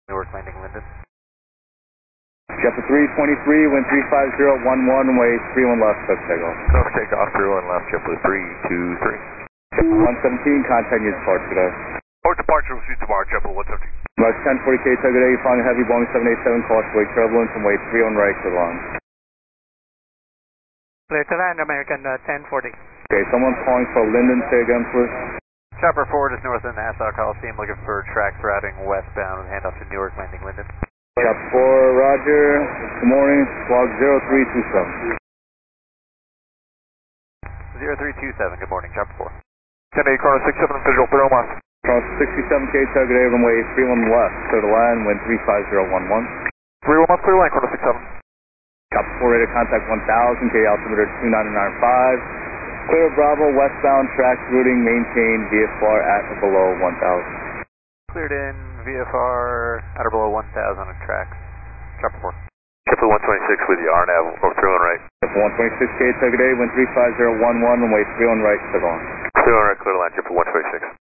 Newark Landing, Linden. JetBlue 323, wind 35011, runway 31 left, clear for takeoff. Clear for takeoff, 31 left, JetBlue 323. JetBlue 117, contact you departure today. Port departure, we'll see you tomorrow, JetBlue 117. About 1040K target today, flying heavy Boeing 787 crossway turbulence, runway 31 right, clear to land. Clear to land, American 1040. Okay, someone's calling for Linden, say again please. Chopper 4 is north of Nassau Coliseum, looking for tracks routing westbound with handoff to Newark Landing, Linden. Chopper 4, roger. Good morning, log 0327. 0327, good morning, Chopper 4. 10-8, Chrono 67, visual 30 miles. Cross 67K target today, runway 31 left, clear to land, wind 35011. 31 miles, clear line, Chrono 67. Chopper 4 ready to contact 1000, K altimeter 2995. Clear Bravo, westbound, tracks routing, maintain VFR at or below 1000. Cleared in, VFR at or below 1000 on tracks. Chopper 4. JetBlue 126 with you, RNAV, or 31 right. JetBlue 126K target today, wind 35011, runway 31 right, clear on. 31 right, clear to land, JetBlue 126.